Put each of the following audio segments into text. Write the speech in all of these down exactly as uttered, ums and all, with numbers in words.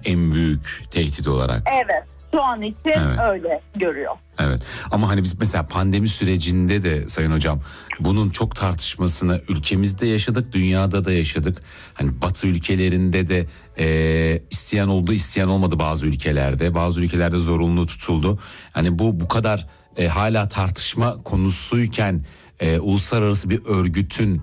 en büyük tehdit olarak. Evet. Şu an için evet. öyle görüyor. Evet ama hani biz mesela pandemi sürecinde de Sayın Hocam bunun çok tartışmasını ülkemizde yaşadık, dünyada da yaşadık. Hani Batı ülkelerinde de e, isteyen oldu, isteyen olmadı bazı ülkelerde. Bazı ülkelerde zorunlu tutuldu. Hani bu bu kadar e, hala tartışma konusuyken e, uluslararası bir örgütün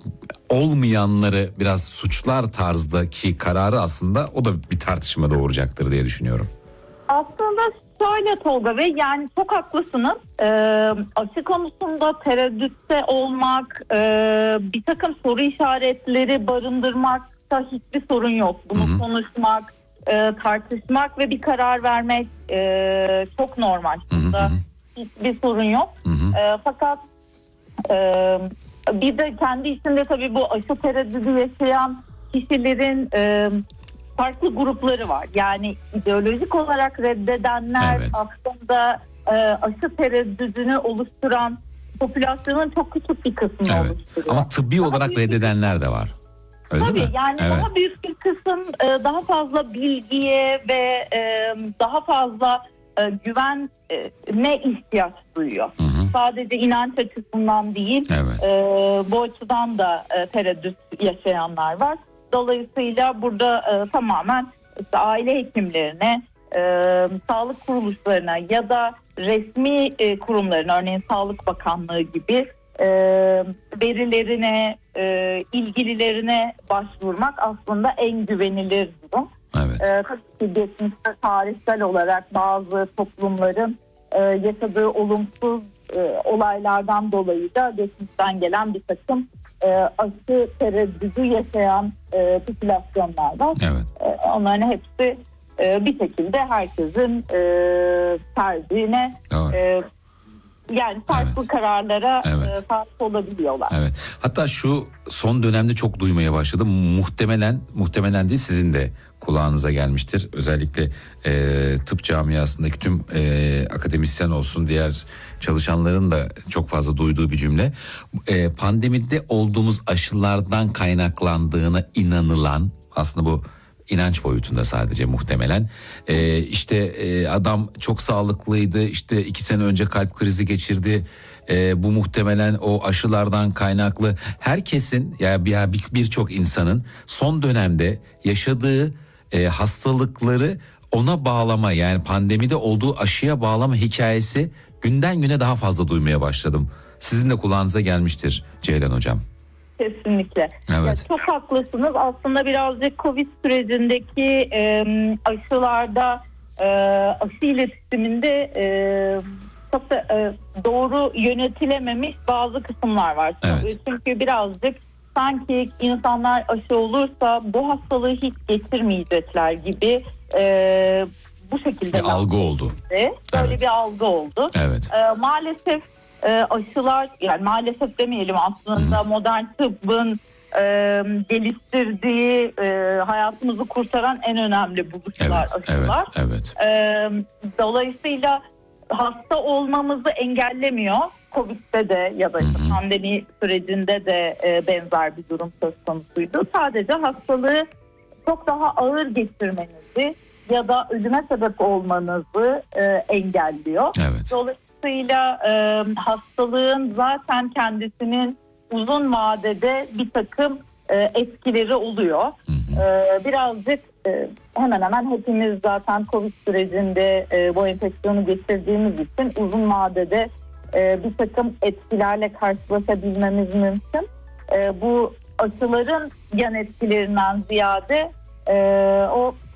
olmayanları biraz suçlar tarzdaki kararı aslında o da bir tartışma doğuracaktır diye düşünüyorum. Aslında şöyle Tolga Bey, yani çok haklısınız. Ee, aşı konusunda tereddütte olmak, e, bir takım soru işaretleri barındırmakta hiçbir sorun yok. Bunu Hı-hı. konuşmak, e, tartışmak ve bir karar vermek e, çok normal. Burada hiçbir sorun yok. E, fakat e, bir de kendi içinde tabii bu aşı tereddüdü yaşayan kişilerin E, farklı grupları var. Yani ideolojik olarak reddedenler evet. aslında e, aşı tereddüdünü oluşturan popülasyonun çok küçük bir kısmını evet. oluşturuyor. Ama tıbbi daha olarak reddedenler de var. Öyle Tabii mi? yani evet. daha büyük bir kısım e, daha fazla bilgiye ve e, daha fazla e, güven e, ne ihtiyaç duyuyor. Hı hı. Sadece inanç açısından değil, evet. e, bu açıdan da e, tereddüt yaşayanlar var. Dolayısıyla burada e, tamamen işte aile hekimlerine, e, sağlık kuruluşlarına ya da resmi e, kurumlarına, örneğin Sağlık Bakanlığı gibi e, verilerine, e, ilgililerine başvurmak aslında en güvenilir durum. Evet. E, tabii ki geçmişte tarihsel olarak bazı toplumların e, yaşadığı olumsuz e, olaylardan dolayı da geçmişten gelen bir takım e, aşı tereddüdü yaşayan e, popülasyonlar var. Evet. E, onların hepsi e, bir şekilde herkesin e, tercihine e, yani farklı evet. kararlara evet. e, sahip olabiliyorlar. Evet. Hatta şu son dönemde çok duymaya başladım. Muhtemelen, muhtemelen değil sizin de kulağınıza gelmiştir. Özellikle e, tıp camiasındaki tüm e, akademisyen olsun, diğer çalışanların da çok fazla duyduğu bir cümle. E, pandemide olduğumuz aşılardan kaynaklandığına inanılan, aslında bu inanç boyutunda sadece muhtemelen. Ee, işte e, adam çok sağlıklıydı, işte iki sene önce kalp krizi geçirdi. Ee, bu muhtemelen o aşılardan kaynaklı. Herkesin ya bir birçok insanın son dönemde yaşadığı e, hastalıkları ona bağlama, yani pandemide olduğu aşıya bağlama hikayesi günden güne daha fazla duymaya başladım. Sizin de kulağınıza gelmiştir Ceylan Hocam. Kesinlikle. Evet. Ya çok haklısınız. Aslında birazcık Covid sürecindeki e, aşılarda e, aşı iletişiminde e, çok da e, doğru yönetilememiş bazı kısımlar var. Evet. Çünkü birazcık sanki insanlar aşı olursa bu hastalığı hiç getirmeyecekler gibi e, bu şekilde bir algı oldu. Böyle evet. bir algı oldu. Evet. E, maalesef E, aşılar, yani maalesef demeyelim aslında, Hı. modern tıbbın e, geliştirdiği, e, hayatımızı kurtaran en önemli buluşlar evet, aşılar. Evet, evet. E, dolayısıyla hasta olmamızı engellemiyor. Covid'de de ya da işte pandemi sürecinde de e, benzer bir durum söz konusuydu. Sadece hastalığı çok daha ağır geçirmenizi ya da ölüme sebep olmanızı e, engelliyor. Evet. Dolayısıyla Dolayısıyla e, hastalığın zaten kendisinin uzun vadede bir takım e, etkileri oluyor. Hı hı. E, birazcık e, hemen hemen hepimiz zaten Covid sürecinde e, bu enfeksiyonu geçirdiğimiz için uzun vadede e, bir takım etkilerle karşılaşabilmemiz mümkün. E, bu aşıların yan etkilerinden ziyade e, o